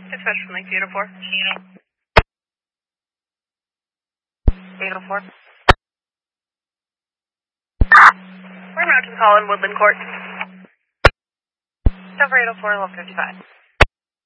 Dispatch from Lake 804. 804. We're about to call in Woodland Court. Cover 804, level 55.